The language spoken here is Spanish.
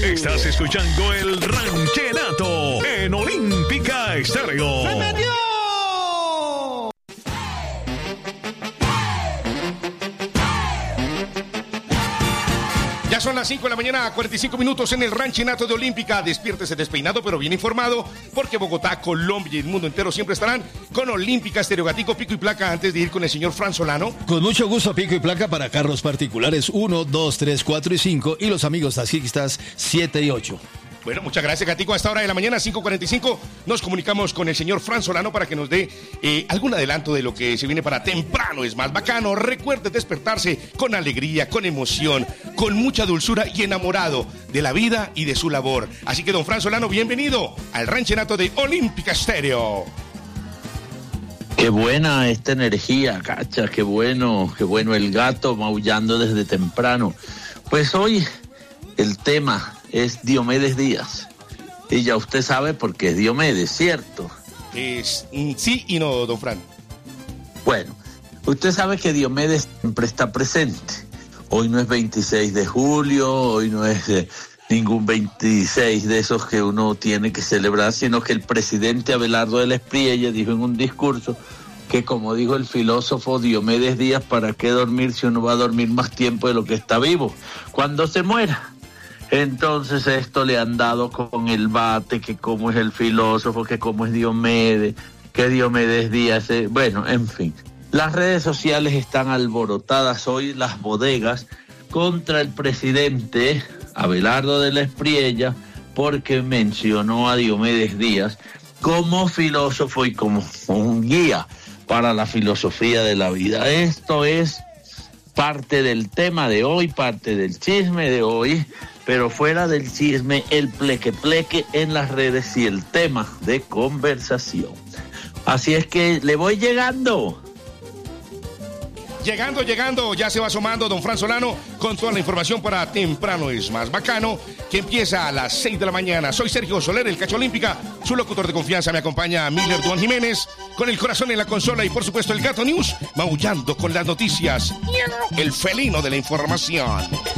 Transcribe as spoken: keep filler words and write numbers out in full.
Estás escuchando el Ranchenato en Olímpica Estéreo. ¡Se metió! Ya son las cinco de la mañana, cuarenta y cinco minutos en el Ranchenato de Olímpica. Despiértese despeinado, pero bien informado, porque Bogotá, Colombia y el mundo entero siempre estarán con Olímpica Estéreo. Gatico, pico y placa, antes de ir con el señor Fran Solano. Con mucho gusto, pico y placa para carros particulares uno, dos, tres, cuatro y cinco y los amigos taxistas siete y ocho. Bueno, muchas gracias, Gatico. A esta hora de la mañana, cinco cuarenta y cinco, nos comunicamos con el señor Fran Solano para que nos dé eh, algún adelanto de lo que se viene para temprano. Es más bacano. Recuerde despertarse con alegría, con emoción, con mucha dulzura y enamorado de la vida y de su labor. Así que, don Fran Solano, bienvenido al Ranchenato de Olímpica Estéreo. Qué buena esta energía, cacha, qué bueno, qué bueno el gato maullando desde temprano. Pues hoy el tema es Diomedes Díaz. Y ya usted sabe por qué es Diomedes, ¿cierto? Es, mm, sí y no, don Fran. Bueno, usted sabe que Diomedes siempre está presente. Hoy no es veintiséis de julio, hoy no es eh, ningún veintiséis de esos que uno tiene que celebrar, sino que el presidente Abelardo de la Espriella dijo en un discurso que, como dijo el filósofo Diomedes Díaz, ¿para qué dormir si uno va a dormir más tiempo de lo que está vivo? Cuando se muera. Entonces esto le han dado con el bate, que cómo es el filósofo, que cómo es Diomedes, que Diomedes Díaz, eh, bueno, en fin. Las redes sociales están alborotadas hoy, las bodegas, contra el presidente Abelardo de la Espriella, porque mencionó a Diomedes Díaz como filósofo y como un guía para la filosofía de la vida. Esto es parte del tema de hoy, parte del chisme de hoy, pero fuera del chisme, el pleque pleque en las redes y el tema de conversación. Así es que le voy llegando. Llegando, llegando, ya se va asomando don Fran Solano con toda la información para temprano es más bacano, que empieza a las seis de la mañana. Soy Sergio Soler, el Cacho Olímpica, su locutor de confianza. Me acompaña Miller Duan Jiménez, con el corazón en la consola y por supuesto el Gato News, maullando con las noticias, el felino de la información.